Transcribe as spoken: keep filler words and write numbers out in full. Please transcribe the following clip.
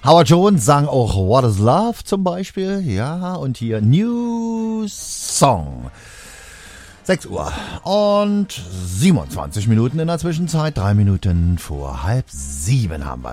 Howard Jones sang auch What is Love zum Beispiel. Ja, und hier New Song. sechs Uhr und siebenundzwanzig Minuten in der Zwischenzeit. Drei Minuten vor halb sieben haben wir.